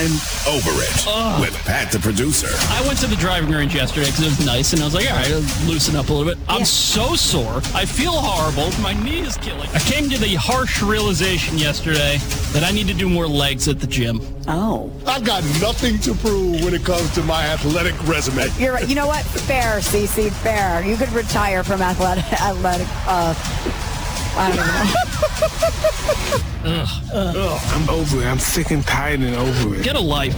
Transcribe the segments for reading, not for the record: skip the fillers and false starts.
Over It with Pat the producer. I went to the driving range yesterday because it was nice, and I was like, all right, I'll loosen up a little bit. I'm so sore. I feel horrible. My knee is killing. I came to the harsh realization yesterday that I need to do more legs at the gym. Oh. I've got nothing to prove when it comes to my athletic resume. You're right. You know what? Fair, Cece, fair. You could retire from athletic I don't even know. I'm over it. I'm sick and tired and over it. Get a life.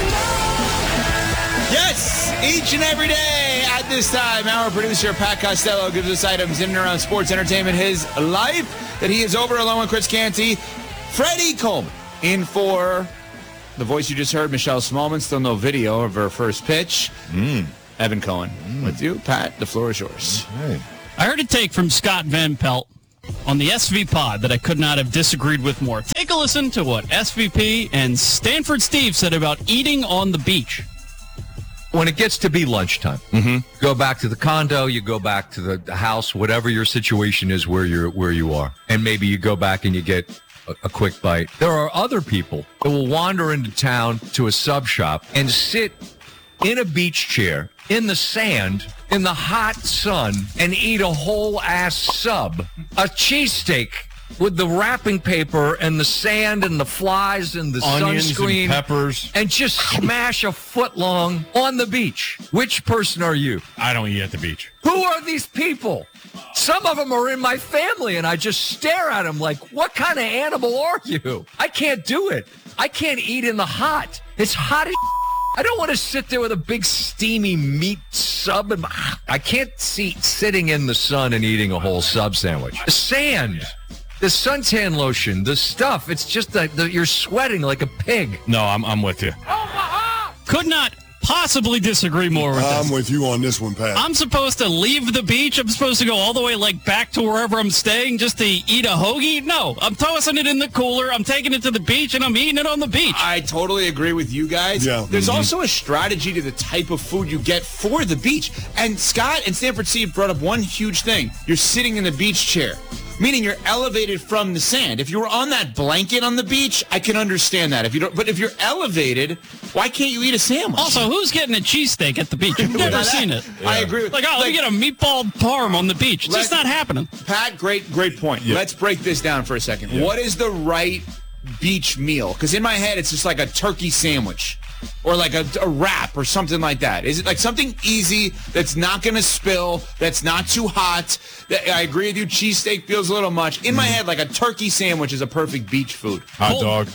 Yes, each and every day at this time, our producer, Pat Costello, gives us items in and around sports, entertainment, his life that he is over along with Chris Canty. Freddie Coleman in for the voice you just heard, Michelle Smallman. Still no video of her first pitch. Evan Cohen with you. Pat, the floor is yours. Hey. I heard a take from Scott Van Pelt on the SV Pod that I could not have disagreed with more. Take a listen to what SVP and Stanford Steve said about eating on the beach. When it gets to be lunchtime, go back to the condo, you go back to the house, whatever your situation is where you are. And maybe you go back and you get a quick bite. There are other people that will wander into town to a sub shop and sit in a beach chair in the sand in the hot sun and eat a whole ass sub, a cheesesteak with the wrapping paper and the sand and the flies and the onions sunscreen and peppers, and just smash a foot long on the beach. Which person are you? I don't eat at the beach. Who are these people? Some of them are in my family, and I just stare at them like, what kind of animal are you? I can't do it. I can't eat in the hot. It's hot as I don't want to sit there with a big steamy meat sub. I can't see sitting in the sun and eating a whole sub sandwich. The sand, the suntan lotion, the stuff, it's just that you're sweating like a pig. No, I'm with you. Could not possibly disagree more with this. I'm with you on this one, Pat. I'm supposed to leave the beach? I'm supposed to go all the way back to wherever I'm staying just to eat a hoagie? No, I'm tossing it in the cooler. I'm taking it to the beach, and I'm eating it on the beach. I totally agree with you guys. Yeah. There's also a strategy to the type of food you get for the beach. And Scott and Stanford Steve brought up one huge thing. You're sitting in the beach chair, meaning you're elevated from the sand. If you were on that blanket on the beach, I can understand that. But if you're elevated, why can't you eat a sandwich? Also, who's getting a cheesesteak at the beach? I've never seen it. I agree with let me get a meatball parm on the beach. It's just not happening. Pat, great point. Yeah. Let's break this down for a second. Yeah. What is the right beach meal? Because in my head, it's just like a turkey sandwich or like a wrap or something like that. Is it like something easy that's not going to spill, that's not too hot? I agree with you. Cheesesteak feels a little much. In my head, like a turkey sandwich is a perfect beach food. Hot dog.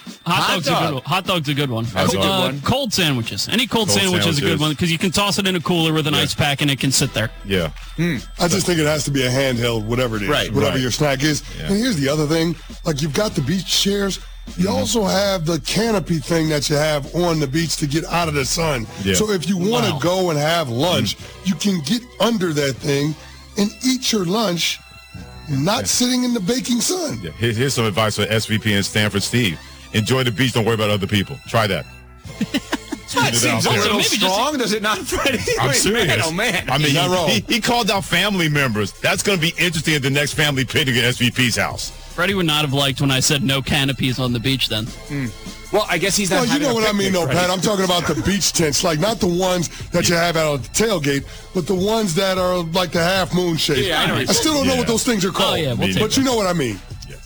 Hot dog's a good one. That's a good one. Cold sandwiches. Any cold sandwich is a good one because you can toss it in a cooler with an ice pack and it can sit there. Yeah. I just think it has to be a handheld, whatever it is, whatever your snack is. Yeah. And here's the other thing. Like, you've got the beach chairs. You also have the canopy thing that you have on the beach to get out of the sun. Yeah. So if you want to go and have lunch, you can get under that thing and eat your lunch, not sitting in the baking sun. Yeah. Here's some advice for SVP and Stanford Steve. Enjoy the beach. Don't worry about other people. Try that. That seems a little maybe strong, does it not, Freddie? I'm serious. Man, oh, man. I mean, Not wrong. he called out family members. That's going to be interesting at the next family picnic at SVP's house. Freddie would not have liked when I said no canopies on the beach then. Well, I guess he's not Well, you having know a what I mean, picnic, though, Freddie. Pat. I'm talking about the beach tents, like not the ones that you have out at the tailgate, but the ones that are like the half moon shape. Yeah, I know what you're still don't know what those things are called. Oh, yeah, we'll but you know what I mean.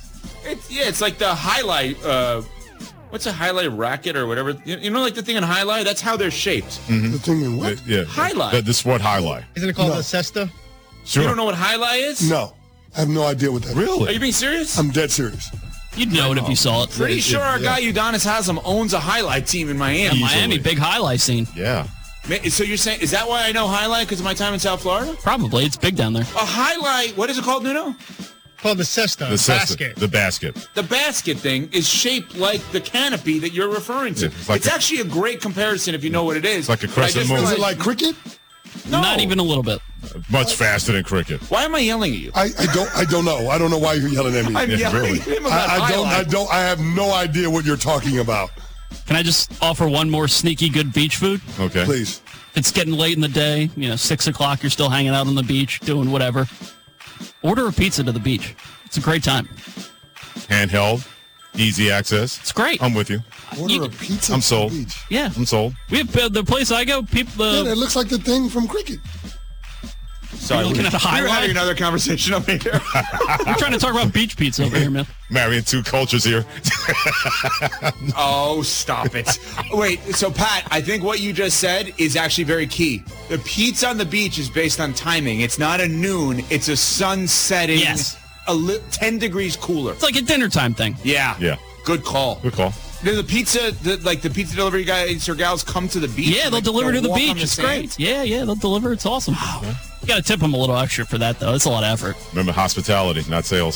It's like the highlight. What's a highlight racket or whatever? You know, like the thing in highlight? That's how they're shaped. The thing in what? Yeah. Highlight. The sport highlight. Isn't it called No. a cesta? Sure. You don't know what highlight is? No. I have no idea what that is. Really? Are you being serious? I'm dead serious. You'd know it if you saw it. Pretty sure our guy Udonis Haslam owns a highlight team in Miami. Miami, big highlight scene. Yeah. So you're saying, is that why I know highlight because of my time in South Florida? Probably. It's big down there. A highlight, what is it called, Nuno? Called the cesta. The cesta, basket. the basket. The basket thing is shaped like the canopy that you're referring to. Yeah, it's like it's actually a great comparison if you know what it is. It's like a But I crescent just moon. Is realized- it like cricket? No. Not even a little bit. Much faster than cricket. Why am I yelling at you? I don't know. I don't know why you're yelling at me. I'm yelling really. at him about highlight. I have no idea what you're talking about. Can I just offer one more sneaky good beach food? Okay. Please. It's getting late in the day, 6 o'clock, you're still hanging out on the beach, doing whatever. Order a pizza to the beach. It's a great time. Handheld. Easy access. It's great. I'm with you. Order a pizza. I'm sold. at the beach. Yeah. I'm sold. We have the place I go. People. Yeah, that looks like the thing from cricket. Sorry, looking at a we're having highlight. another conversation over here. We're trying to talk about beach pizza over here, man. Marrying two cultures here. Oh, stop it. Wait, so Pat, I think what you just said is actually very key. The pizza on the beach is based on timing. It's not a noon. It's a sun setting. Yes. 10 degrees cooler. It's like a dinner time thing. Yeah. Yeah. Good call. Good call. Do the pizza delivery guys or gals come to the beach? Yeah, they'll deliver to the walk on beach. the It's sand? great. Yeah, they'll deliver. It's awesome. You got to tip them a little extra for that, though. It's a lot of effort. Remember, hospitality, not sales.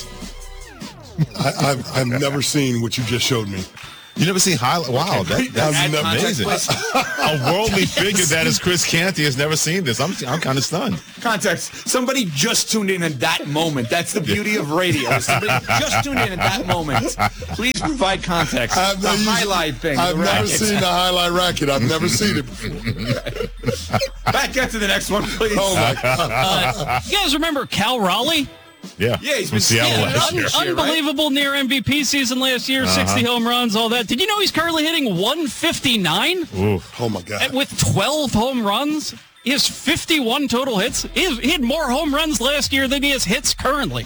I've never seen what you just showed me. You never seen highlight? Wow, that's Add amazing. context, A worldly figure that is Chris Canty has never seen this. I'm kind of stunned. Context. Somebody just tuned in at that moment. That's the beauty of radio. Somebody just tuned in at that moment. Please provide context. The highlight thing. I've the never rackets. seen the highlight racket. I've never seen it before. Back get to the next one, please. Oh, my God. You guys remember Cal Raleigh? Yeah. Yeah, he's from been Seattle last year. Unbelievable near MVP season last year, 60 home runs, all that. Did you know he's currently hitting 159 Oh, my God. with 12 home runs? He has 51 total hits. He had more home runs last year than he has hits currently.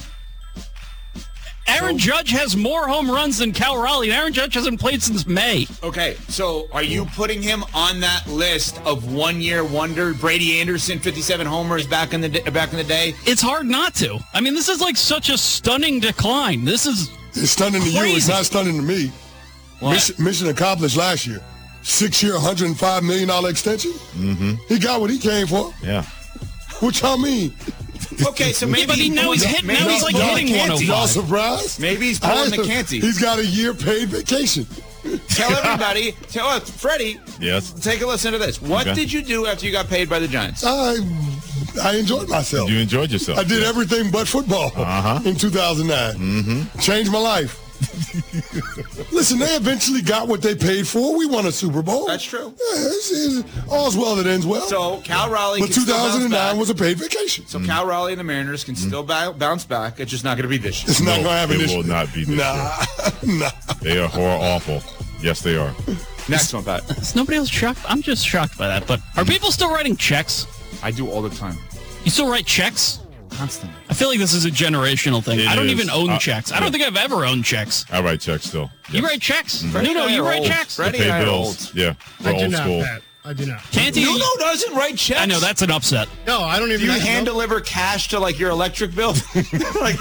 Aaron Judge has more home runs than Cal Raleigh. Aaron Judge hasn't played since May. Okay, so are you putting him on that list of one-year wonder? Brady Anderson, 57 homers back in the day. It's hard not to. I mean, this is like such a stunning decline. This is It's stunning to you. It's crazy. not stunning to me. Mission accomplished last year. 6-year, $105 million extension. Mm-hmm. He got what he came for. Yeah. What y'all mean? Okay, so maybe but now he's hitting. Now he's like hitting Y'all 105. surprised? Maybe he's pulling the canty. He's got a year paid vacation. Tell everybody. Tell us, Freddie. Yes. Take a listen to this. What Okay. did you do after you got paid by the Giants? I enjoyed myself. You enjoyed yourself. I did everything but football in 2009. Mm-hmm. Changed my life. Listen, they eventually got what they paid for. We won a Super Bowl. That's true. Yeah, all's well that ends well. So Cal Raleigh. But can still bounce 2009 back. was a paid vacation. So Cal Raleigh and the Mariners can still bounce back. It's just not going to be this year. It's not No, going to happen it this will year. not be this Nah. They are awful. Yes, they are. Next one, Pat. Is nobody else shocked? I'm just shocked by that. But are people still writing checks? I do all the time. You still write checks? Constantly. I feel like this is a generational thing. It I don't is. even own checks. I don't think I've ever owned checks. I write checks still. You write checks? Freddie No, and I you are write old. checks? Freddie Pay and I are bills. old. Yeah. We're old school. Pat. I do not. Canty? Nuno doesn't write checks. I know, that's an upset. No, I don't Do even. you hand deliver cash to like your electric bill? Like,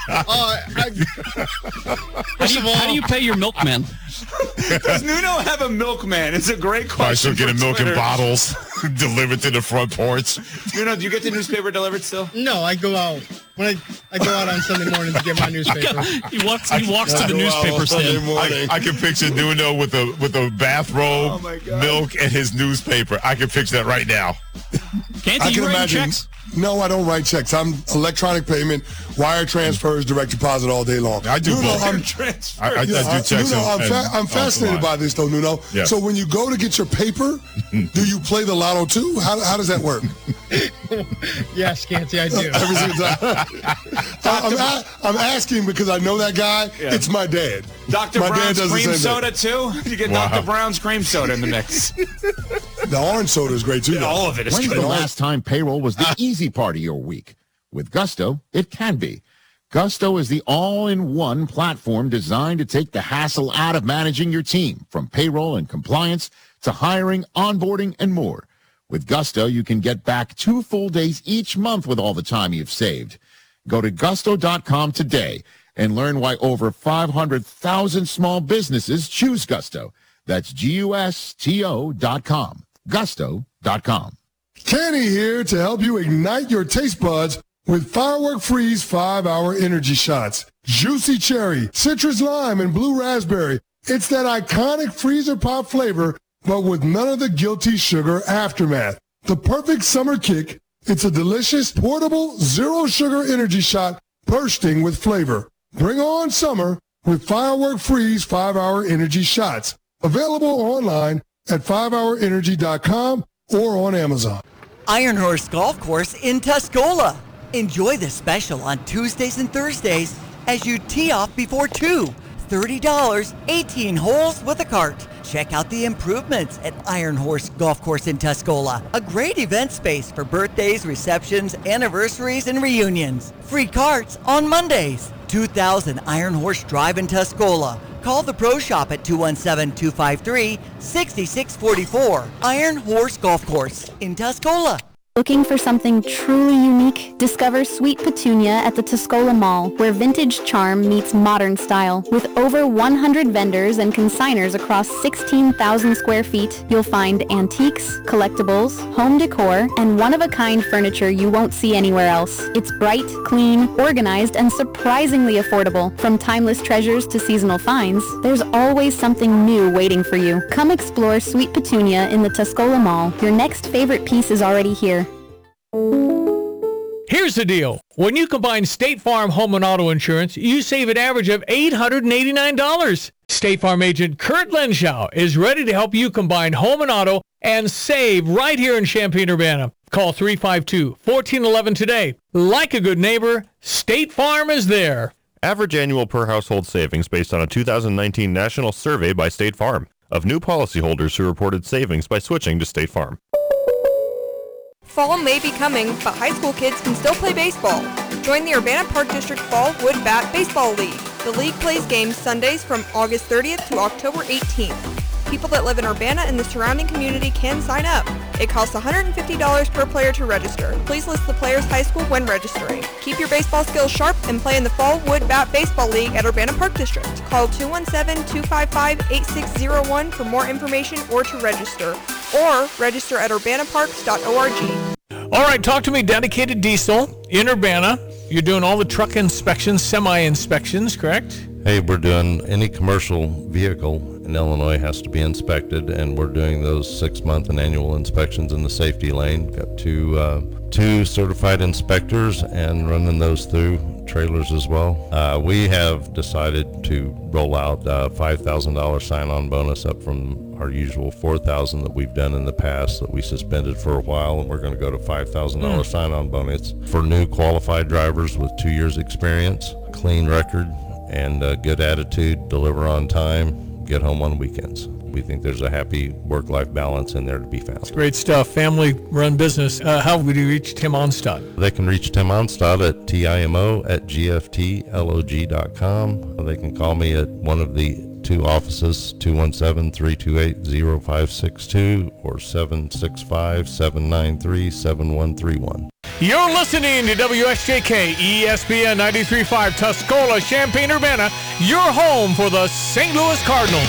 How do you pay your milkman? does Nuno have a milkman? It's a great I question. still get for a milk in Twitter. bottles delivered to the front porch. Nuno, do you get the newspaper delivered still? No, I go out when I go out on Sunday morning to get my newspaper. He walks to the newspaper Sunday stand. morning. I can picture Nuno with a bathrobe, Oh, my God. milk, and his newspaper. I can picture that right now. Canty, I you can writing imagine. checks? No, I don't write checks. I'm electronic payment, wire transfers, direct deposit all day long. I do Nuno, both. I'm, Transfer. I do checks. Nuno, and I'm fascinated by this, though, Nuno. Yeah. So when you go to get your paper, do you play the lotto too? How does that work? Yes, Canty, I do. Every single time. I'm asking because I know that guy. Yeah. It's my dad. Dr. My dad Brown's does the cream same soda too? You get Wow. Dr. Brown's cream soda in the mix. thing. The orange soda is great too. though. All of it is When's good. the last time payroll was the easy part of your week? With Gusto, it can be. Gusto is the all-in-one platform designed to take the hassle out of managing your team, from payroll and compliance to hiring, onboarding, and more. With Gusto, you can get back 2 full days each month with all the time you've saved. Go to gusto.com today and learn why over 500,000 small businesses choose Gusto. That's GUSTO.com. Gusto.com. Kenny here to help you ignite your taste buds with Firework Freeze 5-hour energy shots. Juicy cherry, citrus lime, and blue raspberry. It's that iconic freezer pop flavor, but with none of the guilty sugar aftermath. The perfect summer kick. It's a delicious, portable, zero sugar energy shot bursting with flavor. Bring on summer with Firework Freeze 5-hour energy shots. Available online at 5hourenergy.com or on Amazon. Iron Horse Golf Course in Tuscola. Enjoy the special on Tuesdays and Thursdays as you tee off before 2. $30, 18 holes with a cart. Check out the improvements at Iron Horse Golf Course in Tuscola. A great event space for birthdays, receptions, anniversaries, and reunions. Free carts on Mondays. 2000 Iron Horse Drive in Tuscola. Call the Pro Shop at 217-253-6644. Iron Horse Golf Course in Tuscola. Looking for something truly unique? Discover Sweet Petunia at the Tuscola Mall, where vintage charm meets modern style. With over 100 vendors and consigners across 16,000 square feet, you'll find antiques, collectibles, home decor, and one-of-a-kind furniture you won't see anywhere else. It's bright, clean, organized, and surprisingly affordable. From timeless treasures to seasonal finds, there's always something new waiting for you. Come explore Sweet Petunia in the Tuscola Mall. Your next favorite piece is already here. Here's the deal. When you combine State Farm home and auto insurance, you save an average of $889. State Farm agent Kurt Lenschow is ready to help you combine home and auto and save right here in Champaign-Urbana. Call 352-1411 today. Like a good neighbor, State Farm is there. Average annual per household savings based on a 2019 national survey by State Farm of new policyholders who reported savings by switching to State Farm. Fall may be coming, but high school kids can still play baseball. Join the Urbana Park District Fall Wood Bat Baseball League. The league plays games Sundays from August 30th to October 18th. People that live in Urbana and the surrounding community can sign up. It costs $150 per player to register. Please list the player's high school when registering. Keep your baseball skills sharp and play in the Fall Wood Bat Baseball League at Urbana Park District. Call 217-255-8601 for more information or to register. Or register at urbanaparks.org. All right, talk to me, Dedicated Diesel in Urbana. You're doing all the truck inspections, semi-inspections, correct? Hey, we're doing any commercial vehicle in Illinois has to be inspected, and we're doing those 6-month and annual inspections in the safety lane. Got two certified inspectors and running those through trailers as well. We have decided to roll out a $5,000 sign-on bonus up from our usual $4,000 that we've done in the past that we suspended for a while, and we're going to go to $5,000 sign-on bonus for new qualified drivers with 2 years experience, clean record, and a good attitude, deliver on time, get home on weekends. We think there's a happy work-life balance in there to be found. It's great stuff. Family-run business. How would you reach Tim Onstad? They can reach Tim Onstad at TIMO@GFTLOG.com. They can call me at one of the two offices, 217-328-0562 or 765-793-7131. You're listening to WSJK ESPN 93.5 Tuscola, Champaign-Urbana, your home for the St. Louis Cardinals.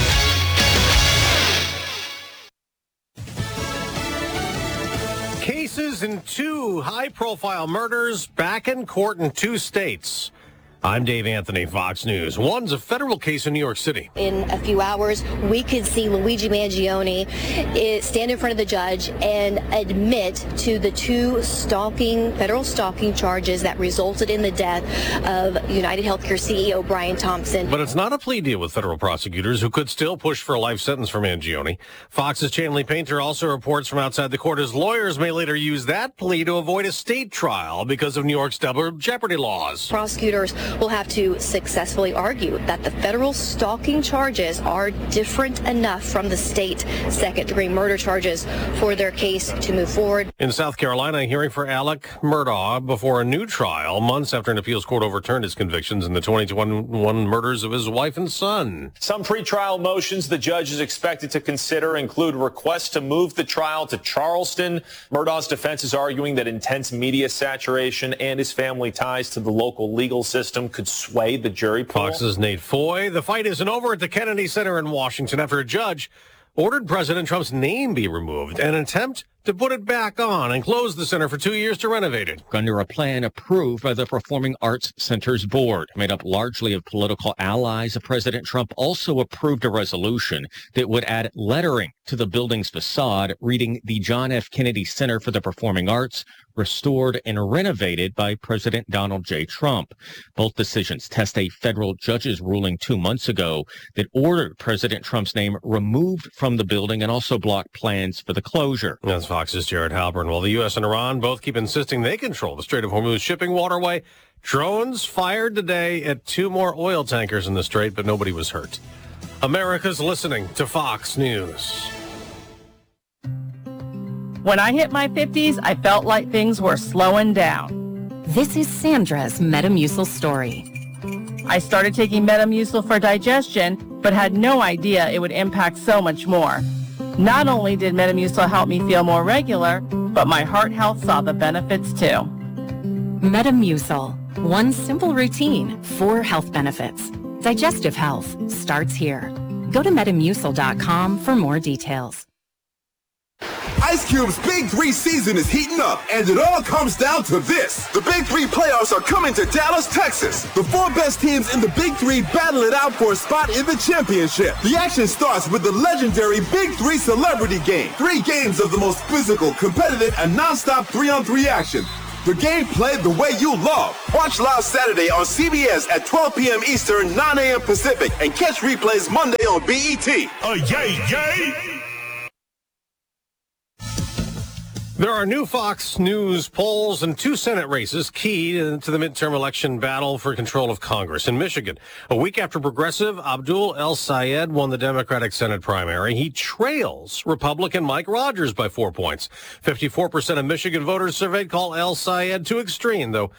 Cases in 2 high-profile murders back in court in 2 states. I'm Dave Anthony, Fox News. One's a federal case in New York City. In a few hours, we could see Luigi Mangione stand in front of the judge and admit to the 2 federal stalking charges that resulted in the death of United Healthcare CEO Brian Thompson. But it's not a plea deal with federal prosecutors who could still push for a life sentence for Mangione. Fox's Chanley Painter also reports from outside the court his lawyers may later use that plea to avoid a state trial because of New York's double jeopardy laws. Prosecutors will have to successfully argue that the federal stalking charges are different enough from the state second-degree murder charges for their case to move forward. In South Carolina, a hearing for Alec Murdaugh before a new trial, months after an appeals court overturned his convictions in the 2021 murders of his wife and son. Some pretrial motions the judge is expected to consider include requests to move the trial to Charleston. Murdaugh's defense is arguing that intense media saturation and his family ties to the local legal system could sway the jury pool. Fox's Nate Foy. The fight isn't over at the Kennedy Center in Washington after a judge ordered President Trump's name be removed, an attempt to put it back on and close the center for 2 years to renovate it. Under a plan approved by the Performing Arts Center's board, made up largely of political allies of President Trump, also approved a resolution that would add lettering to the building's facade, reading the John F. Kennedy Center for the Performing Arts, restored and renovated by President Donald J. Trump. Both decisions test a federal judge's ruling 2 months ago that ordered President Trump's name removed from the building and also blocked plans for the closure. That's Fox's Jared Halpern. While the U.S. and Iran both keep insisting they control the Strait of Hormuz shipping waterway, Drones fired today at 2 more oil tankers in the Strait, but nobody was hurt. America's listening to Fox News. When I hit my 50s, I felt like things were slowing down. This is Sandra's Metamucil story. I started taking Metamucil for digestion, but had no idea it would impact so much more. Not only did Metamucil help me feel more regular, but my heart health saw the benefits too. Metamucil. One simple routine, 4 health benefits. Digestive health starts here. Go to Metamucil.com for more details. Ice Cube's Big 3 season is heating up, and it all comes down to this. The Big 3 playoffs are coming to Dallas, Texas. The 4 best teams in the Big 3 battle it out for a spot in the championship. The action starts with the legendary Big 3 Celebrity Game. 3 games of the most physical, competitive, and non-stop 3-on-3 action. The game played the way you love. Watch live Saturday on CBS at 12 p.m. Eastern, 9 a.m. Pacific, and catch replays Monday on BET. Yay! There are new Fox News polls and 2 Senate races key to the midterm election battle for control of Congress. In Michigan, a week after Progressive Abdul El-Sayed won the Democratic Senate primary, he trails Republican Mike Rogers by 4 points. 54% of Michigan voters surveyed call El-Sayed too extreme, though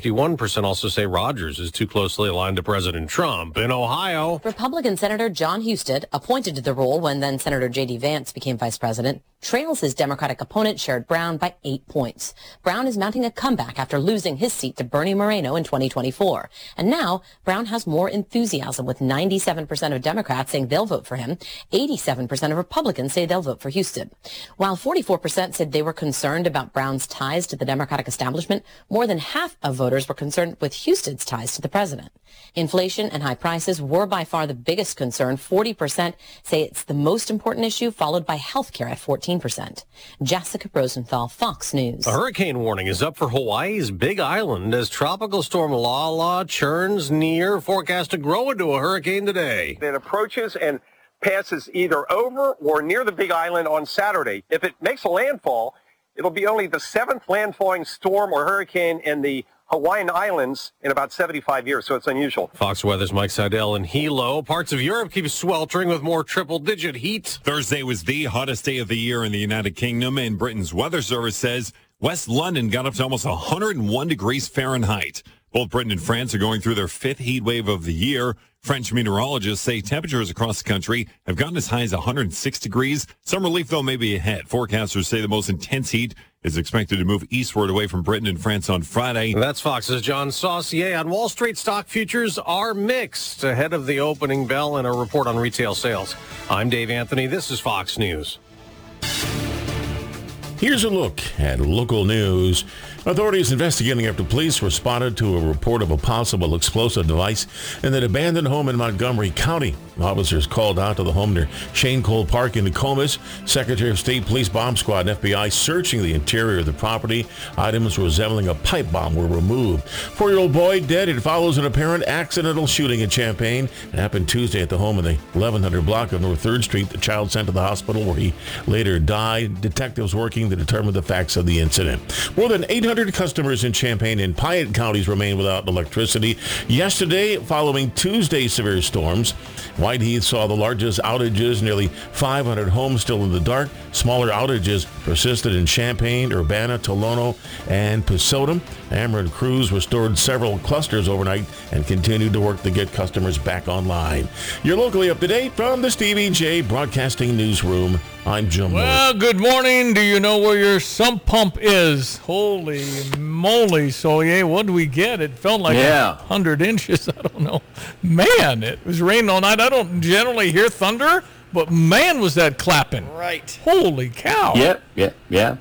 51% also say Rogers is too closely aligned to President Trump. In Ohio, Republican Senator John Husted, appointed to the role when then Senator J.D. Vance became vice president, trails his Democratic opponent Sherrod Brown by 8 points. Brown is mounting a comeback after losing his seat to Bernie Moreno in 2024. And now Brown has more enthusiasm, with 97% of Democrats saying they'll vote for him. 87% of Republicans say they'll vote for Husted. While 44% said they were concerned about Brown's ties to the Democratic establishment, more than half of voters were concerned with Husted's ties to the president. Inflation and high prices were by far the biggest concern. 40% say it's the most important issue, followed by health care at 14%. Jessica Rosenthal, Fox News. A hurricane warning is up for Hawaii's Big Island as tropical storm Lala churns near, forecast to grow into a hurricane today. It approaches and passes either over or near the Big Island on Saturday. If it makes a landfall, it'll be only the 7th landfalling storm or hurricane in the Hawaiian Islands in about 75 years, so it's unusual. Fox Weather's Mike Seidel in Hilo. Parts of Europe keep sweltering with more triple-digit heat. Thursday was the hottest day of the year in the United Kingdom, and Britain's weather service says West London got up to almost 101 degrees Fahrenheit. Both Britain and France are going through their 5th heat wave of the year. French meteorologists say temperatures across the country have gotten as high as 106 degrees. Some relief, though, may be ahead. Forecasters say the most intense heat is expected to move eastward away from Britain and France on Friday. That's Fox's John Saucier. On Wall Street, stock futures are mixed ahead of the opening bell and a report on retail sales. I'm Dave Anthony. This is Fox News. Here's a look at local news. Authorities investigating after police responded to a report of a possible explosive device in an abandoned home in Montgomery County. Officers called out to the home near Shane Cole Park in Nokomis. Secretary of State Police Bomb Squad and FBI searching the interior of the property. Items resembling a pipe bomb were removed. 4-year-old boy dead. It follows an apparent accidental shooting in Champaign. It happened Tuesday at the home in the 1100 block of North 3rd Street. The child sent to the hospital where he later died. Detectives working to determine the facts of the incident. More than 800 customers in Champaign and Piatt counties remain without electricity yesterday following Tuesday's severe storms. Whiteheath saw the largest outages, nearly 500 homes still in the dark. Smaller outages persisted in Champaign, Urbana, Tolono, and Pisodum. Ameren crews restored several clusters overnight and continued to work to get customers back online. You're locally up to date from the Stevie J Broadcasting Newsroom. I'm Jim Miller. Well, good morning. Do you know where your sump pump is? Holy moly, Solier. What did we get? It felt like 100 inches. I don't know. Man, it was raining all night. I don't generally hear thunder, but man, was that clapping. Right. Holy cow. Yeah.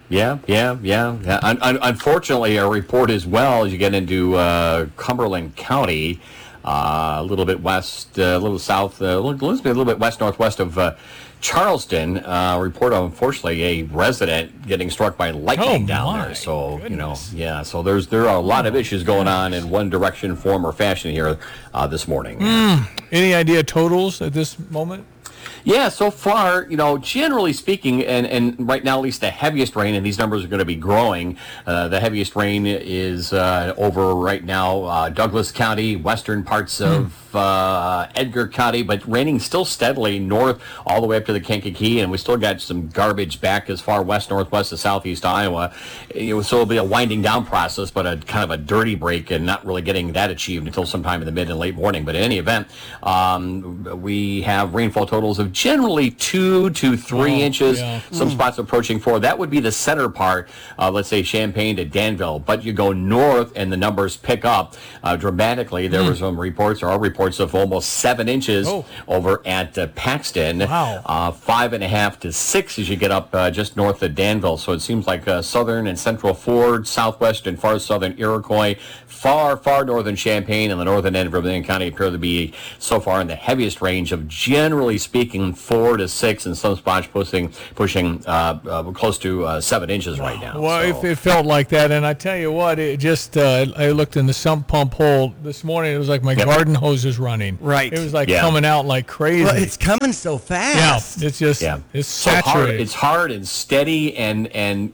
Unfortunately, our report as well, as you get into Cumberland County, a little bit west, a little south, a little bit west-northwest of Charleston, report of, unfortunately, a resident getting struck by lightning down there. So, goodness. So there are a lot of issues going on in one direction, form, or fashion here this morning. Any idea totals at this moment? Yeah, so far, generally speaking, and right now at least the heaviest rain, and these numbers are going to be growing, the heaviest rain is over right now Douglas County, western parts of Edgar County, but raining still steadily north all the way up to the Kankakee, and we still got some garbage back as far west, northwest to southeast Iowa. So it'll be a winding down process, but a kind of a dirty break and not really getting that achieved until sometime in the mid and late morning. But in any event, we have rainfall totals of generally 2 to 3 inches, some spots approaching 4. That would be the center part, let's say Champaign to Danville. But you go north and the numbers pick up dramatically. There were some reports, of almost 7 inches over at Paxton. Wow. 5.5 to 6 as you get up just north of Danville. So it seems like southern and central Ford, southwest and far southern Iroquois, far northern Champaign, and the northern end of Vermilion County appear to be so far in the heaviest range of, generally speaking, 4 to 6, and some spots pushing close to 7 inches right now. Well, so. it felt like that, and I tell you what, it just I looked in the sump pump hole this morning. It was like my garden hose is running. Right. It was like coming out like crazy. Well, it's coming so fast. Yeah, it's just it's saturated. It's hard and steady, and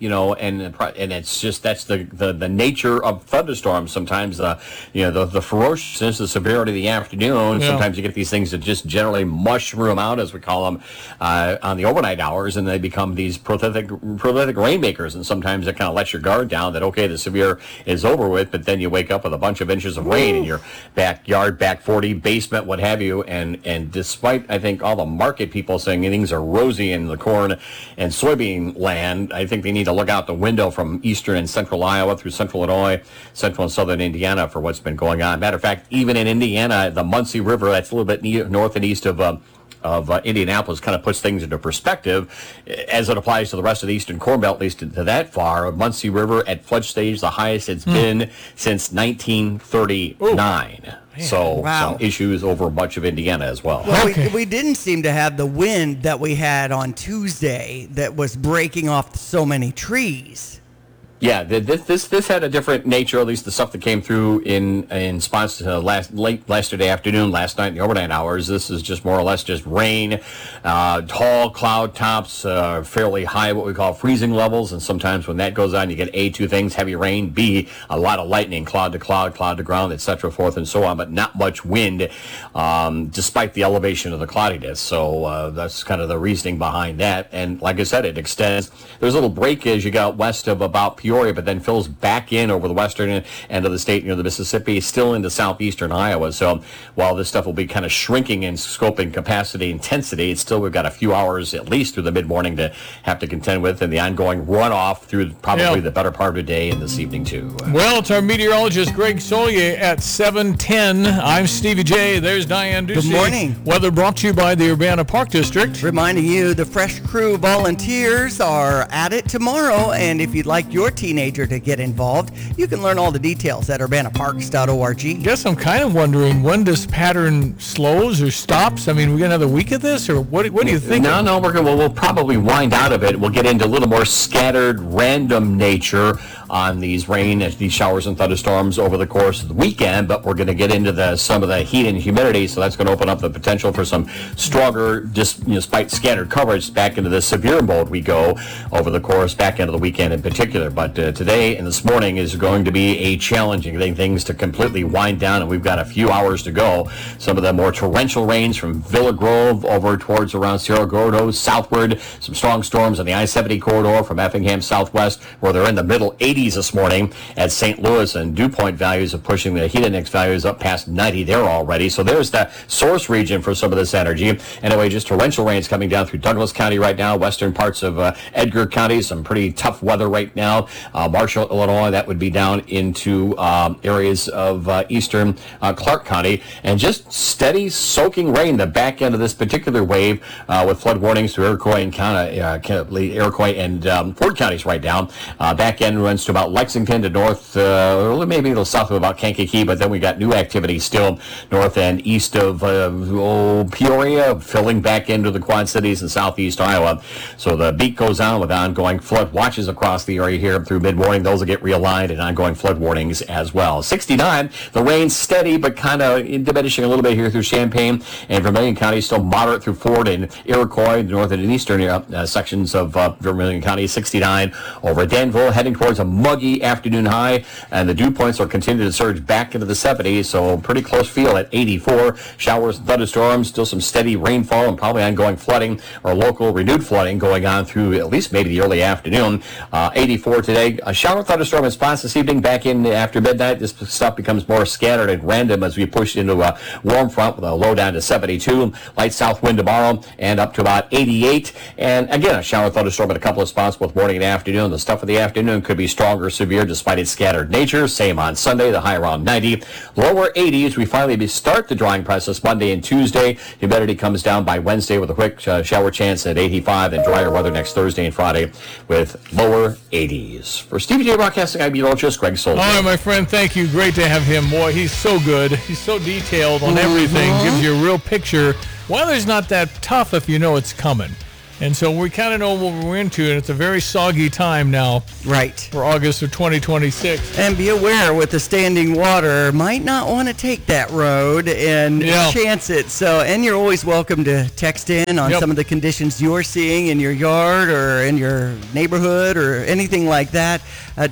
it's just that's the nature of thunderstorms. Sometimes the ferociousness, the severity of the afternoon. Sometimes you get these things that just generally mushroom out, as we call them, on the overnight hours, and they become these prolific rainmakers. And sometimes it kind of lets your guard down that the severe is over with, but then you wake up with a bunch of inches of rain in your backyard, back 40, basement, what have you. And despite, I think, all the market people saying things are rosy in the corn and soybean land, I think they need to look out the window from eastern and central Iowa through central Illinois, central and southern Indiana for what's been going on. Matter of fact, even in Indiana, the Muncie River, that's a little bit north and east of Indianapolis, kind of puts things into perspective as it applies to the rest of the eastern Corn Belt, at least to that far. Muncie River at flood stage, the highest it's been since 1939. So some issues over much of Indiana as well. Well, we didn't seem to have the wind that we had on Tuesday that was breaking off so many trees. Yeah, this had a different nature, at least the stuff that came through in response to late yesterday afternoon, last night in the overnight hours. This is just more or less just rain, tall cloud tops, fairly high what we call freezing levels, and sometimes when that goes on, you get A, two things, heavy rain, B, a lot of lightning, cloud to cloud, cloud to ground, etc., forth and so on, but not much wind, despite the elevation of the cloudiness. So that's kind of the reasoning behind that. And like I said, it extends. There's a little breakage you got west of about Peoria, but then fills back in over the western end of the state near the Mississippi, still into southeastern Iowa. So while this stuff will be kind of shrinking in scope and capacity, intensity, it's still, we've got a few hours at least through the mid-morning to have to contend with, and the ongoing runoff through probably the better part of the day and this evening too. Well, it's our meteorologist Greg Solje at 7:10. I'm Stevie J. There's Diane Ducey. Good morning. Weather brought to you by the Urbana Park District. Reminding you, the Fresh Crew volunteers are at it tomorrow, and if you'd like your teenager to get involved, you can learn all the details at urbanaparks.org. Guess I'm kind of wondering, when this pattern slows or stops? I mean, we're going to have another week of this, or what do you think? No, we'll probably wind out of it. We'll get into a little more scattered, random nature on these rain, these showers and thunderstorms over the course of the weekend, but we're going to get into some of the heat and humidity, so that's going to open up the potential for some stronger, despite scattered coverage, back into the severe mode we go over the course, back into the weekend in particular. But today and this morning is going to be a challenging thing, things to completely wind down, and we've got a few hours to go. Some of the more torrential rains from Villa Grove over towards around Cerro Gordo southward, some strong storms on the I-70 corridor from Effingham southwest, where they're in the middle 80s this morning at St. Louis, and dew point values are pushing the heat index values up past 90 there already. So there's the source region for some of this energy. Anyway, just torrential rains coming down through Douglas County right now, western parts of Edgar County, some pretty tough weather right now. Marshall, Illinois, that would be down into areas of eastern Clark County, and just steady soaking rain the back end of this particular wave with flood warnings to Iroquois and Ford counties right now. Back end runs to about Lexington to north, maybe a little south of about Kankakee, but then we got new activity still north and east of Peoria, filling back into the Quad Cities and southeast Iowa. So the beat goes on with ongoing flood watches across the area here through mid-morning. Those will get realigned and ongoing flood warnings as well. 69, the rain steady, but kind of diminishing a little bit here through Champaign and Vermilion County, still moderate through Ford and Iroquois, the northern and eastern sections of Vermilion County. 69 over Danville, heading towards a muggy afternoon high, and the dew points are continuing to surge back into the 70s, so pretty close feel at 84. Showers and thunderstorms, still some steady rainfall and probably ongoing flooding or local renewed flooding going on through at least maybe the early afternoon. 84 today. A shower thunderstorm in spots this evening back in after midnight. This stuff becomes more scattered and random as we push into a warm front with a low down to 72. Light south wind tomorrow and up to about 88. And again, a shower thunderstorm in a couple of spots both morning and afternoon. The stuff of the afternoon could be strong or severe despite its scattered nature. Same on Sunday, the high around 90. Lower 80s. We finally start the drying process Monday and Tuesday. Humidity comes down by Wednesday with a quick shower chance at 85 and drier weather next Thursday and Friday with lower 80s. For Stevie J Broadcasting, I'm meteorologist Greg Soldier. All right, my friend, thank you. Great to have him. Boy, he's so good. He's so detailed on everything. Gives you a real picture. Weather's not that tough if you know it's coming. And so we kind of know what we're into, and it's a very soggy time now. Right. For August of 2026. And be aware, with the standing water, might not want to take that road and chance it. So, and you're always welcome to text in on some of the conditions you're seeing in your yard or in your neighborhood or anything like that.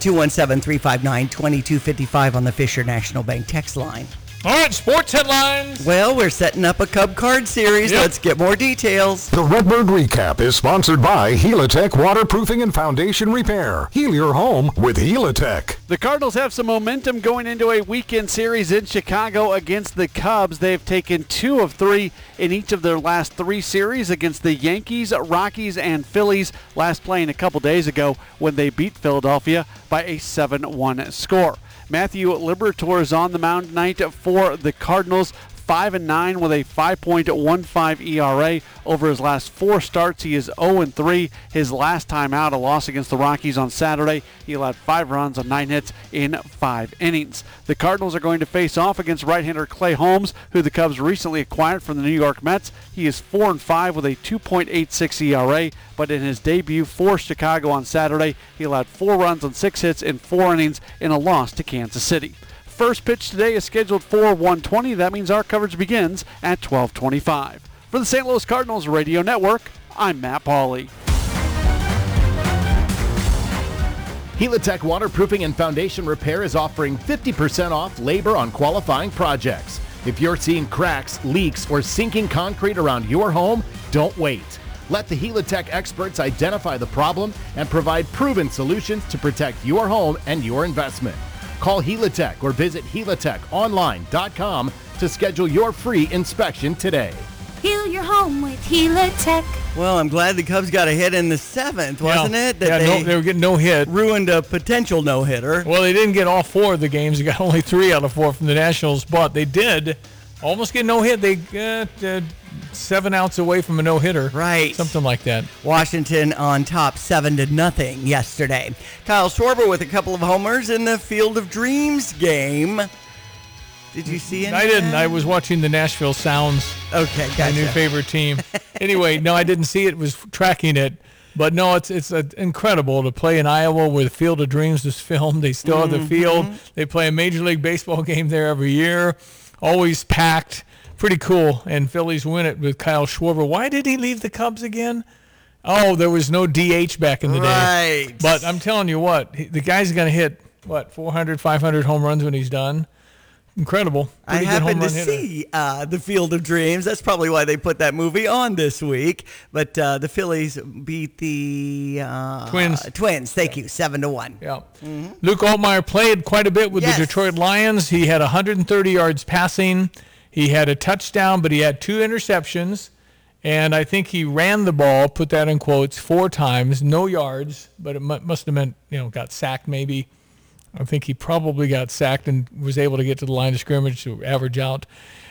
217-359-2255 on the Fisher National Bank text line. All right, sports headlines. Well, we're setting up a Cub Card series. Let's get more details. The Redbird Recap is sponsored by Helitech Waterproofing and Foundation Repair. Heal your home with Helitech. The Cardinals have some momentum going into a weekend series in Chicago against the Cubs. They've taken 2 of 3 in each of their last 3 series against the Yankees, Rockies, and Phillies, last playing a couple days ago when they beat Philadelphia by a 7-1 score. Matthew Liberatore is on the mound tonight for the Cardinals. 5-9 with a 5.15 ERA. Over his last 4 starts, he is 0-3. His last time out, a loss against the Rockies on Saturday, he allowed 5 runs on 9 hits in 5 innings. The Cardinals are going to face off against right-hander Clay Holmes, who the Cubs recently acquired from the New York Mets. He is 4-5 with a 2.86 ERA, but in his debut for Chicago on Saturday, he allowed 4 runs on 6 hits in 4 innings in a loss to Kansas City. First pitch today is scheduled for 1:20. That means our coverage begins at 12:25. For the St. Louis Cardinals Radio Network, I'm Matt Pauley. Helitech Waterproofing and Foundation Repair is offering 50% off labor on qualifying projects. If you're seeing cracks, leaks, or sinking concrete around your home, don't wait. Let the Helitech experts identify the problem and provide proven solutions to protect your home and your investment. Call Helitech or visit helitechonline.com to schedule your free inspection today. Heal your home with Helitech. Well, I'm glad the Cubs got a hit in the 7th, wasn't it? That they were getting no hit. Ruined a potential no-hitter. Well, they didn't get all 4 of the games. They got only 3 out of 4 from the Nationals, but they did almost get no hit. They got 7 outs away from a no-hitter. Right. Something like that. Washington on top 7-0 yesterday. Kyle Schwarber with a couple of homers in the Field of Dreams game. Did you see it? I didn't. I was watching the Nashville Sounds. Okay, gotcha. My new favorite team. Anyway, no, I didn't see it. Was tracking it. But no, it's incredible to play in Iowa where the Field of Dreams is filmed. They still have the field. They play a Major League Baseball game there every year. Always packed. Pretty cool. And Phillies win it with Kyle Schwarber. Why did he leave the Cubs again? Oh, there was no DH back in the day. Right. But I'm telling you what, the guy's going to hit, 400, 500 home runs when he's done. Incredible. I happened to see the Field of Dreams. That's probably why they put that movie on this week. But the Phillies beat the Twins. Thank you, 7-1. Yeah. Luke Altmaier played quite a bit with the Detroit Lions. He had 130 yards passing. He had a touchdown, but he had 2 interceptions. And I think he ran the ball, put that in quotes, 4 times, no yards. But it must have meant, got sacked maybe. I think he probably got sacked and was able to get to the line of scrimmage to average out.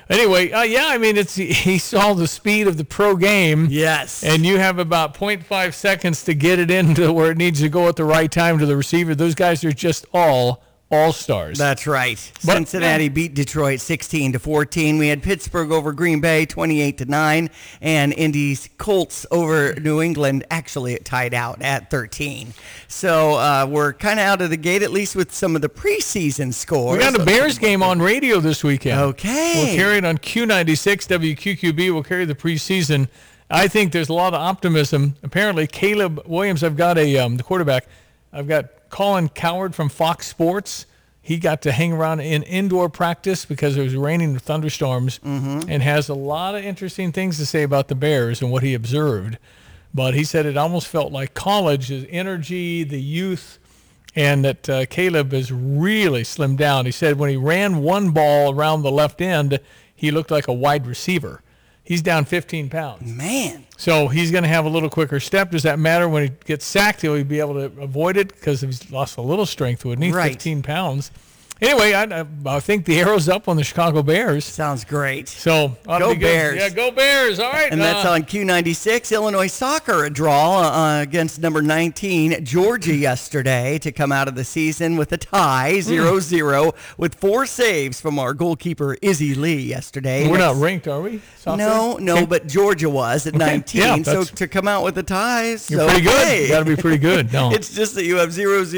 Anyway, he saw the speed of the pro game. Yes. And you have about 0.5 seconds to get it into where it needs to go at the right time to the receiver. Those guys are just all-stars. That's right. Cincinnati beat Detroit 16-14. We had Pittsburgh over Green Bay 28-9, and Indy's Colts over New England actually tied out at 13. So we're kind of out of the gate, at least with some of the preseason scores. We got a Bears game on radio this weekend. Okay. We'll carry it on Q96, WQQB. We'll carry the preseason. I think there's a lot of optimism. Apparently, Caleb Williams, I've got the quarterback, I've got Colin Cowherd from Fox Sports. He got to hang around in indoor practice because it was raining and thunderstorms, and has a lot of interesting things to say about the Bears and what he observed. But he said it almost felt like college, his energy, the youth, and that Caleb has really slimmed down. He said when he ran one ball around the left end, he looked like a wide receiver. He's down 15 pounds. Man. So he's going to have a little quicker step. Does that matter when he gets sacked? He'll be able to avoid it because he's lost a little strength, wouldn't he? Right. 15 pounds. Anyway, I think the arrow's up on the Chicago Bears. Sounds great. So go Bears. Yeah, go Bears. All right. And that's on Q96. Illinois soccer, a draw against number 19, Georgia yesterday to come out of the season with a tie, 0-0, with 4 saves from our goalkeeper, Izzy Lee, yesterday. We're not ranked, are we? Soccer? No, but Georgia was at 19. Yeah, so to come out with a tie is you're pretty good. You got to be pretty good. No. It's just that you have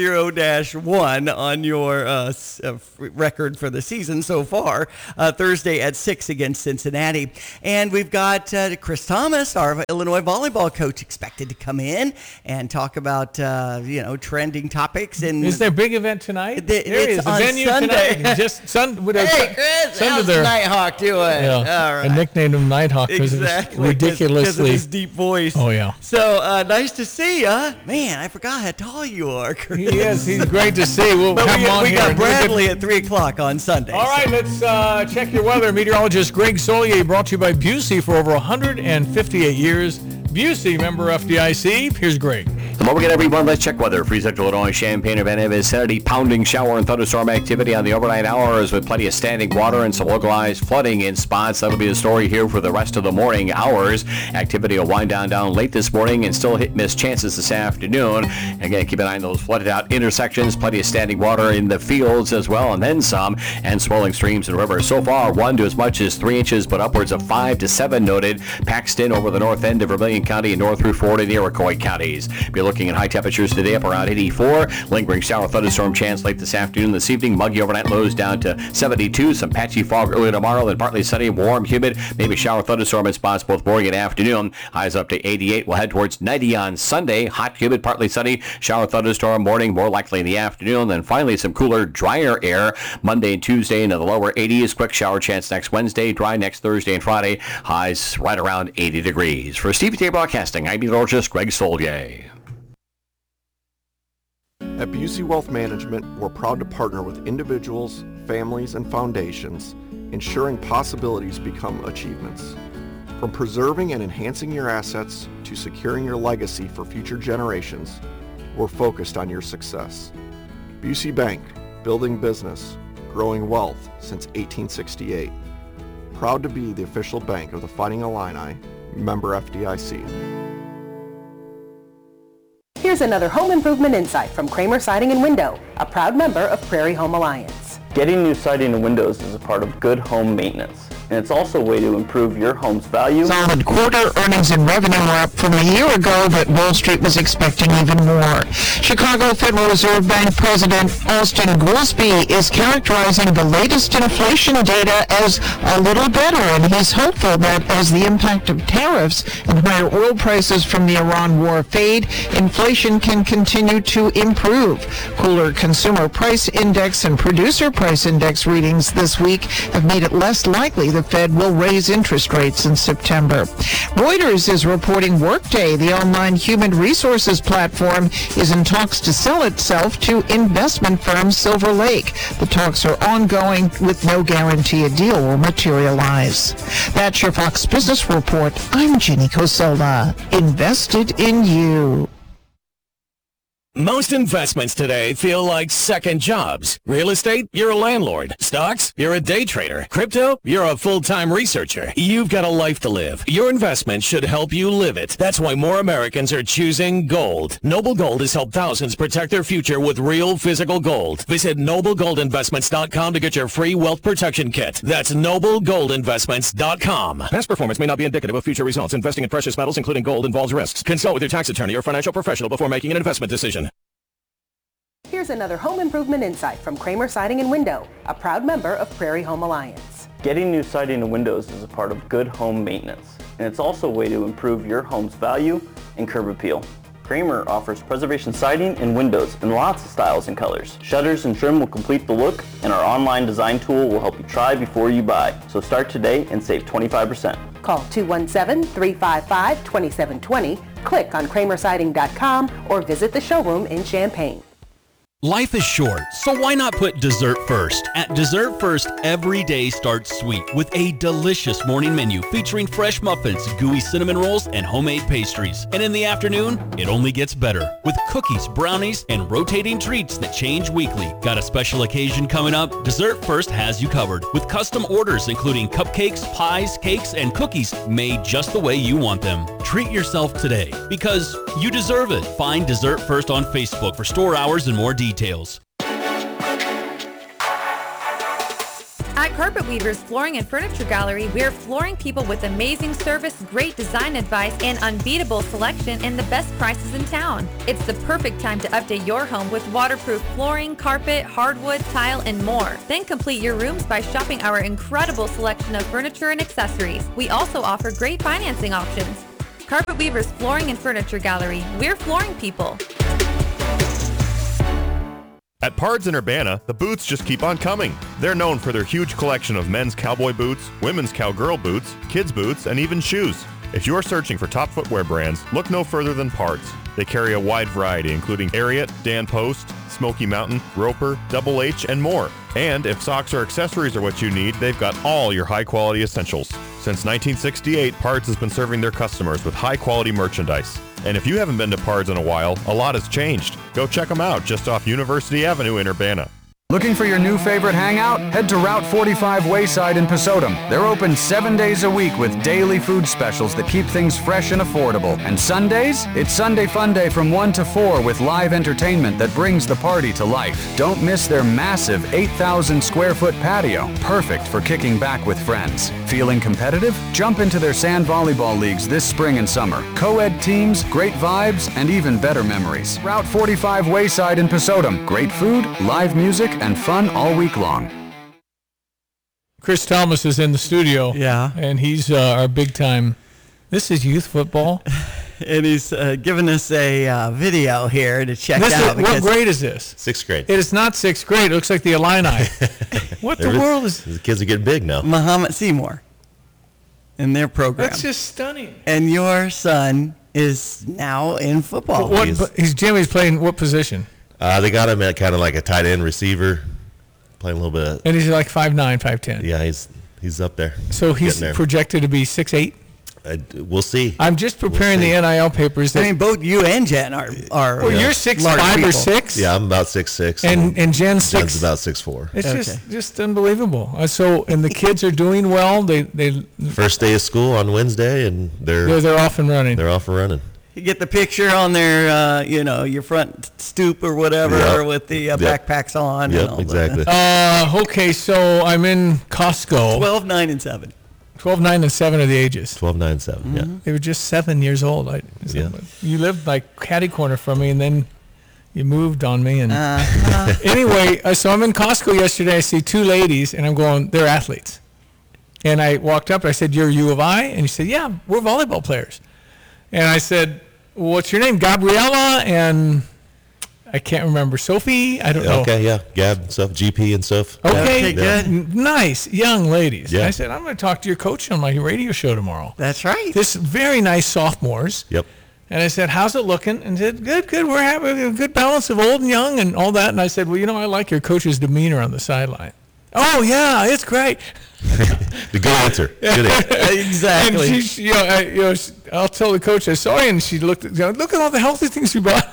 0-0-1 on your record for the season so far. Thursday at 6 against Cincinnati. And we've got Chris Thomas, our Illinois volleyball coach, expected to come in and talk about, trending topics. And is there a big event tonight? There is on venue Sunday. Tonight. Just hey, Chris, how's Nighthawk doing? Yeah. All right. I nicknamed him Nighthawk because of his ridiculously... Because of his deep voice. Oh, yeah. So, nice to see you. Man, I forgot how tall you are, Chris. Yes, he's great to see. We'll have him on we here. got Bradley at 3 o'clock on Sunday. All right, let's check your weather. Meteorologist Greg Solier, brought to you by Busey for over 158 years. Busey, member FDIC. Here's Greg. Hello again, everyone. Let's check weather for Central Illinois, Champaign-Urbana vicinity. Pounding shower and thunderstorm activity on the overnight hours with plenty of standing water and some localized flooding in spots. That'll be the story here for the rest of the morning hours. Activity will wind down late this morning and still hit-miss chances this afternoon. Again, keep an eye on those flooded out intersections. Plenty of standing water in the fields as well, and then some, and swelling streams and rivers. So far, 1 to as much as 3 inches, but upwards of 5 to 7 noted. Paxton over the north end of Vermilion County and north through Ford and Iroquois counties. Be looking at high temperatures today up around 84. Lingering shower thunderstorm chance late this afternoon, this evening. Muggy overnight lows down to 72. Some patchy fog early tomorrow, then partly sunny, warm, humid. Maybe shower thunderstorm in spots both morning and afternoon. Highs up to 88. We'll head towards 90 on Sunday. Hot, humid, partly sunny. Shower thunderstorm morning, more likely in the afternoon. Then finally some cooler, drier air Monday and Tuesday into the lower 80s. Quick shower chance next Wednesday. Dry next Thursday and Friday. Highs right around 80 degrees. For Stevie Day Broadcasting, I'm meteorologist Greg Solier. At Busey Wealth Management, we're proud to partner with individuals, families, and foundations, ensuring possibilities become achievements. From preserving and enhancing your assets to securing your legacy for future generations, we're focused on your success. Busey Bank, building business, growing wealth since 1868. Proud to be the official bank of the Fighting Illini, member FDIC. Here's another home improvement insight from Kramer Siding and Window, a proud member of Prairie Home Alliance. Getting new siding and windows is a part of good home maintenance, and it's also a way to improve your home's value. Solid quarter earnings and revenue were up from a year ago, but Wall Street was expecting even more. Chicago Federal Reserve Bank President Austin Goolsbee is characterizing the latest inflation data as a little better, and he's hopeful that as the impact of tariffs and higher oil prices from the Iran war fade, inflation can continue to improve. Cooler consumer price index and producer price index readings this week have made it less likely the Fed will raise interest rates in September. Reuters is reporting Workday, the online human resources platform, is in talks to sell itself to investment firm Silver Lake. The talks are ongoing with no guarantee a deal will materialize. That's your Fox Business Report. I'm Ginny Cosola. Invested in you. Most investments today feel like second jobs. Real estate, you're a landlord. Stocks, you're a day trader. Crypto, you're a full-time researcher. You've got a life to live. Your investment should help you live it. That's why more Americans are choosing gold. Noble Gold has helped thousands protect their future with real physical gold. Visit NobleGoldInvestments.com to get your free wealth protection kit. That's NobleGoldInvestments.com. Past performance may not be indicative of future results. Investing in precious metals, including gold, involves risks. Consult with your tax attorney or financial professional before making an investment decision. Here's another home improvement insight from Kramer Siding and Window, a proud member of Prairie Home Alliance. Getting new siding and windows is a part of good home maintenance, and it's also a way to improve your home's value and curb appeal. Kramer offers preservation siding and windows in lots of styles and colors. Shutters and trim will complete the look, and our online design tool will help you try before you buy. So start today and save 25%. Call 217-355-2720, click on kramersiding.com, or visit the showroom in Champaign. Life is short, so why not put dessert first? At Dessert First, every day starts sweet with a delicious morning menu featuring fresh muffins, gooey cinnamon rolls, and homemade pastries. And in the afternoon, it only gets better with cookies, brownies, and rotating treats that change weekly. Got a special occasion coming up? Dessert First has you covered with custom orders including cupcakes, pies, cakes, and cookies made just the way you want them. Treat yourself today because you deserve it. Find Dessert First on Facebook for store hours and more details. At Carpet Weavers Flooring and Furniture Gallery, we're flooring people with amazing service, great design advice, and unbeatable selection and the best prices in town. It's the perfect time to update your home with waterproof flooring, carpet, hardwood, tile, and more. Then complete your rooms by shopping our incredible selection of furniture and accessories. We also offer great financing options. Carpet Weavers Flooring and Furniture Gallery, we're flooring people. At Pards in Urbana, the boots just keep on coming. They're known for their huge collection of men's cowboy boots, women's cowgirl boots, kids' boots, and even shoes. If you're searching for top footwear brands, look no further than Pards. They carry a wide variety, including Ariat, Dan Post, Smoky Mountain, Roper, Double H, and more. And if socks or accessories are what you need, they've got all your high-quality essentials. Since 1968, Pards has been serving their customers with high-quality merchandise. And if you haven't been to Pards in a while, a lot has changed. Go check them out just off University Avenue in Urbana. Looking for your new favorite hangout? Head to Route 45 Wayside in Pasodum. They're open 7 days a week with daily food specials that keep things fresh and affordable. And Sundays? It's Sunday Fun Day from 1 to 4 with live entertainment that brings the party to life. Don't miss their massive 8,000 square foot patio, perfect for kicking back with friends. Feeling competitive? Jump into their sand volleyball leagues this spring and summer. Co-ed teams, great vibes, and even better memories. Route 45 Wayside in Pasodum. Great food, live music, and fun all week long. Chris Thomas is in the studio. Yeah. And he's our big time. This is youth football. And he's given us a video here to check out. What grade is this? 6th grade. It is not 6th grade. It looks like the Illini. What the world is... The kids are getting big now. Muhammad Seymour in their program. That's just stunning. And your son is now in football. Jimmy's playing what position? They got him at kind of like a tight end receiver, playing a little bit. And he's like 5'9", 5'10". Yeah, he's up there. So he's projected to be 6'8"? We'll see. I'm just preparing the NIL papers. I mean, both you and Jen are well, you're 6'5" or 6"? Yeah, I'm about 6'6". And Jen's 6. Jen's about 6'4". It's just unbelievable. And the kids are doing well. They first day of school on Wednesday, and they're off and running. They're off and running. You get the picture on their, your front stoop or whatever with the backpacks on. Yep, and all exactly. Okay, so I'm in Costco. 12, 9, and 7. 12, 9, and 7 are the ages. 12, 9, 7, yeah. They were just 7 years old. You lived like catty corner from me, and then you moved on me. And anyway, so I'm in Costco yesterday. I see 2 ladies, and I'm going, they're athletes. And I walked up, and I said, "You're U of I?" And he said, "Yeah, we're volleyball players." And I said, "What's your name?" Gabriella and I can't remember. Sophie? I don't know. Okay, yeah. Gab and stuff, GP and stuff. Okay, good. Nice young ladies. Yeah. I said, "I'm going to talk to your coach on my radio show tomorrow." That's right. This very nice sophomores. Yep. And I said, "How's it looking?" And said, Good. We're having a good balance of old and young and all that. And I said, "Well, I like your coach's demeanor on the sideline." "Oh, yeah, it's great." The good answer. Good answer. Exactly. And I'll tell the coach I saw you, and she looked at all the healthy things you bought.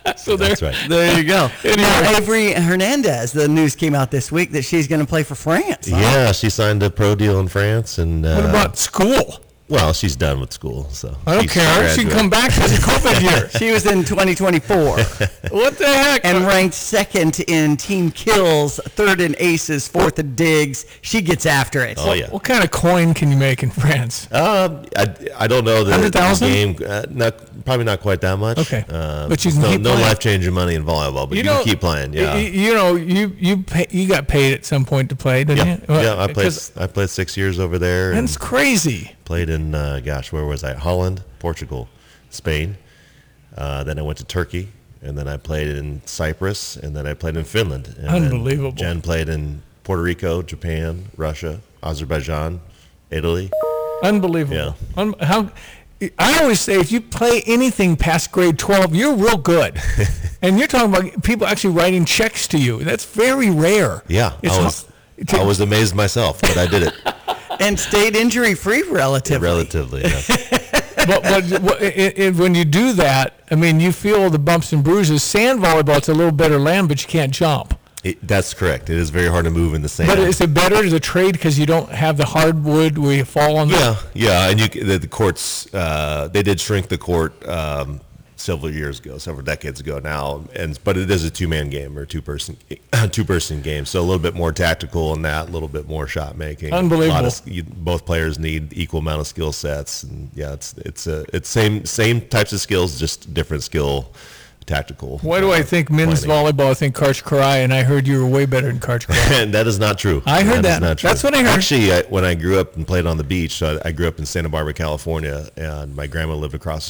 So That's right. There you go. Now, Avery Hernandez, the news came out this week that she's going to play for France. Huh? Yeah, she signed a pro deal in France. And What about school? Well, she's done with school, so I don't care. She can come back for the COVID year. She was in 2024. What the heck? And ranked second in team kills, third in aces, fourth in digs. She gets after it. Oh, yeah. What kind of coin can you make in France? I don't know the 100,000? game. Probably not quite that much. Okay. But you can no, keep no playing. life-changing money in volleyball, but you can keep playing. Yeah. You got paid at some point to play, didn't you? Yeah, I played 6 years over there. That's crazy. Played in, where was I? Holland, Portugal, Spain. Then I went to Turkey, and then I played in Cyprus, and then I played in Finland. And Unbelievable. Jen played in Puerto Rico, Japan, Russia, Azerbaijan, Italy. Unbelievable. Yeah. I always say if you play anything past grade 12, you're real good. And you're talking about people actually writing checks to you. That's very rare. Yeah, I was amazed myself, but I did it. And stayed injury-free relatively. Relatively, yeah. but when you do that, I mean, you feel the bumps and bruises. Sand volleyball, it's a little better land, but you can't jump. That's correct. It is very hard to move in the sand. But is it better to trade because you don't have the hardwood where you fall on? Yeah. And the courts, they did shrink the court several decades ago now, but it is a two-man game or two-person game, so a little bit more tactical in that, a little bit more shot making. Unbelievable. Both players need equal amount of skill sets, and it's same types of skills, just different skill. Tactical. Why do I think men's volleyball? I think Karch Karai, and I heard you were way better than Karch Karai. And that is not true. I heard that. Is not true. That's what I heard. Actually, when I grew up and played on the beach, I grew up in Santa Barbara, California, and my grandma lived across